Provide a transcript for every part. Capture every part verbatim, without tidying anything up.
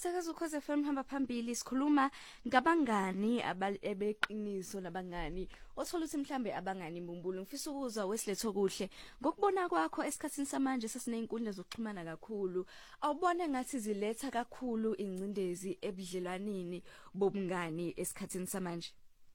Sakaza ukhoze F M hamba phambili sikhuluma ngabangani abeqiniso nabangani othola ukuthi mhlambe abangani imbumbulu ngifisa ukuzwa Wesiletho kuhle ngokubona kwakho esikhatsini samanje sesinezinkundla zokuxhumana kakhulu awubone ngathi ziletha kakhulu ingcindezi ebudlelwaneni bobungani esikhatsini samanje.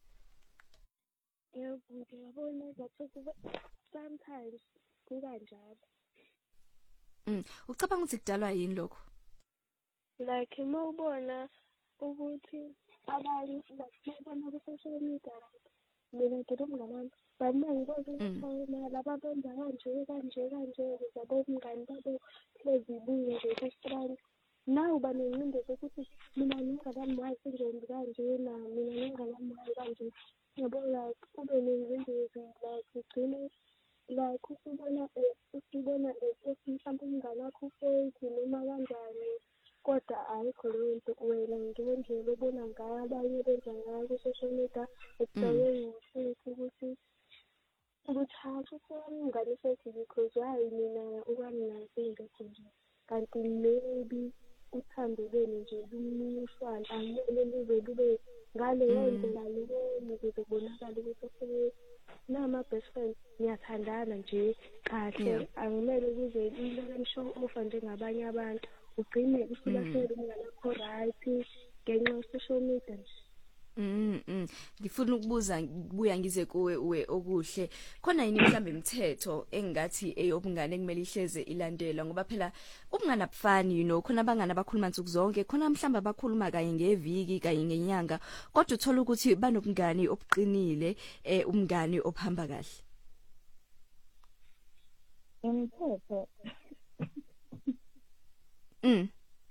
Yebo ngiyabona ukuthi sometimes kuba njalo. Mm ucabanga ukuthi kudalwa yini lokho? Like mawubona ukuthi abanye basebona ku social media mina ngidumba ngami baningi ukuthi laba benza kanje kanje kanje zabo umngani babo lezibuye nje kustrand nawu banencinde ukuthi mina ngingabami wayi senjenzi kanje na mina ngingabami wayi kanje yabo like kube nencindezi like ugcine like usubona usubona ukuthi mhlawumbe umngane wakho fake noma kanjani kodwa ayikho leyo nto wena ngendlela obona ngayo abanye benza ngayo ku-social media ekujwayele futhi ukuthi ukuthi hayi umngane fake because hayi mina ukwami naso ingekho nje kanti maybe uthando lwenu nje lumishwana angeke luze lube ngaleyo ndlela leyo ukuze kubonakale ukuthi nama-best friends niyathandana nje kahle angimele kuze ilele show off njengabanye abantu ugcine usulahlele umngane wakho right ngenxa ye-social media nje. Mm mm ngifuna ukubuza buya ngize kuwe uwe okuhle khona yini mhlambe imithetho engathi eyobungane kumele ihleze ilandelwa ngoba phela ubungane abufani you know khona abangane abakhuluma nsuku zonke khona mhlambe abakhuluma kanye ngeviki kanye ngenyanga kodwa uthola ukuthi banobungane obuqinile eh umngane ophamba kahle. Imithetho Mm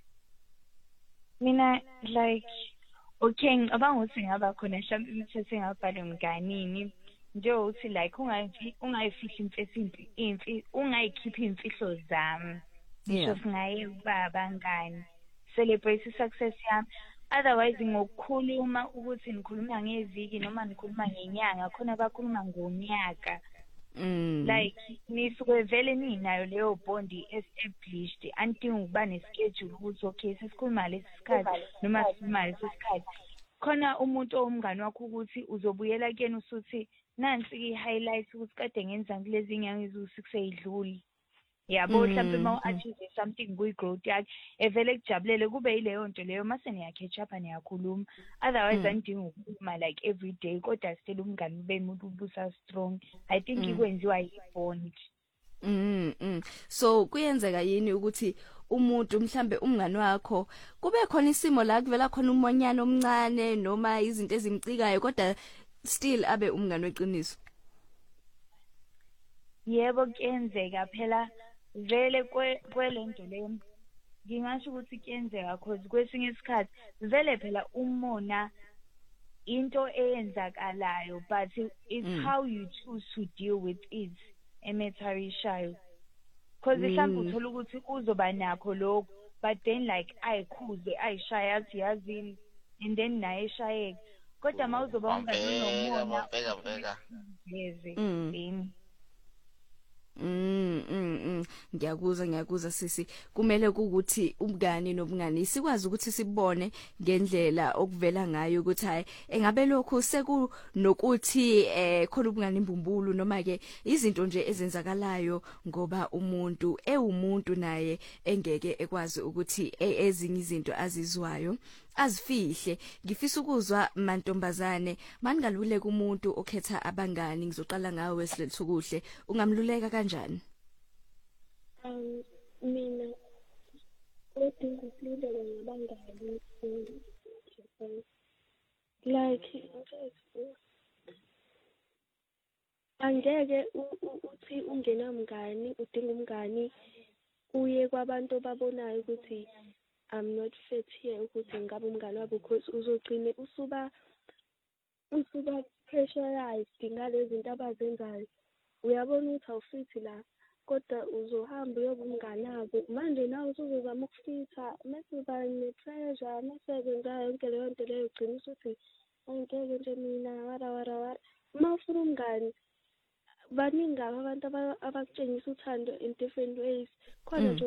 mina like okay ngicabanga ukuthi ngaba khona mhlawumbe imithetho engabhalwa emnganini njengokuthi like ungayi ungayifihli imfihlo imfi ungayikhiphi imfihlo zami ngisho singaye ubaba ngani celebrate success yami otherwise ngokukhuluma ukuthi nikhuluma ngeviki noma nikhuluma ngenyanga khona abakhuluma ngonyaka. Mm. Like nisuke vele ninayo leyo bond established anti ukuba neschedule ukuthi okay sesikhuluma lesi sikhathi noma sikhuluma lesi sikhathi khona umuntu omngani wakho ukuthi uzobuyela kuyena usuthi nansi i-highlights ukuthi kade ngenza kulezi inyanga eziwu-six eyidluli yabo mhlawumbe uma u-achieve something kuyi-growth yakhe evele kujabulele kube yileyo nto leyo mase niya-catch up niyakhuluma otherwise andinga ukukhuluma like every day kodwa still umngani bemi ubusa strong I think ikwenziwa yi-bond. Mm mm so kuyenzeka yini ukuthi umuntu mhlambe umngani wakho kube khona isimo la kuvela khona umonyana omncane noma izinto ezimcikayo kodwa still abe umngani weqiniso? Yebo kuyenzeka phela vele kwelento leyo ngingasho ukuthi kuyenzeka cause kwesinye isikhathi vele phela umona into eyenzakalayo but it's how you choose to deal with it emetarishayo cause mhlawumbe uthola ukuthi uzoba nakho lokho but then like ayikhuze ayishaya athi yazini and then naye eshayeke kodwa mawuzoba ungani nomona bheka bheka yezi mm mm ngiyakuzwa ngiyakuzwa sisi kumele ukuthi umngani nobungani sikwazi ukuthi sibone ngendlela okuvela ngayo ukuthi hayi engabe lokho seku nokuthi eh khona ubungani imbumbulu noma ke izinto nje ezenzakalayo ngoba umuntu ewumuntu naye engeke ekwazi ukuthi ezinye izinto azizwayo azifihle. Ngifisa ukuzwa mantombazane maningaluleka umuntu okhetha abangani ngizoqala ngawe Wesiletho kuhle ungamluleka kanjani? Um mina udinga ukululeka ngabangani like angeke uthi ungenamngani udinga umngani uye kwabantu ababonayo ukuthi I'm not fit here ukuthi ngabe umngane wabo because uzogcine usuba usuba pressurized ngalezi zinto abazenzayo uyabona ukuthi awufithi la kodwa uzohamba uyoba umngane wabo manje nawe uzozama ukufitha mase uba ne-pressure mase kwenza yonke leyo nto leyo ugcina usuthi angeke nje mina wara wara wara uma ufuna umngane baningi abantu abakutshengisa uthando in different ways khona